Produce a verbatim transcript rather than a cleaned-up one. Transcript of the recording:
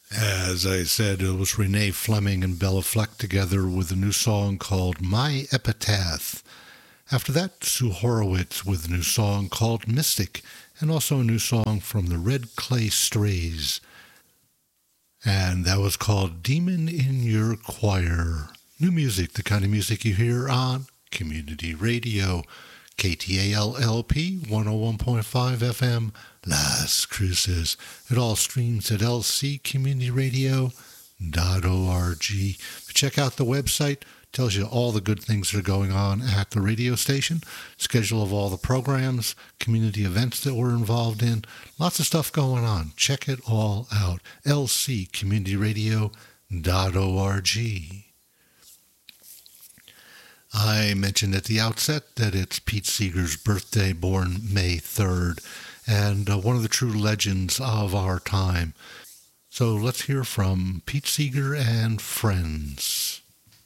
As I said, it was Renee Fleming and Bella Fleck together with a new song called My Epitaph. After that, Sue Horowitz with a new song called Mystic, and also a new song from the Red Clay Strays. And that was called Demon in Your Choir. New music, the kind of music you hear on Community Radio, K T A L L P one oh one point five F M, Las Cruces. It all streams at l c community radio dot org. Check out the website. Tells you all the good things that are going on at the radio station, schedule of all the programs, community events that we're involved in, lots of stuff going on. Check it all out, l c community radio dot org. I mentioned at the outset that it's Pete Seeger's birthday, born May third, and uh, one of the true legends of our time. So let's hear from Pete Seeger and friends.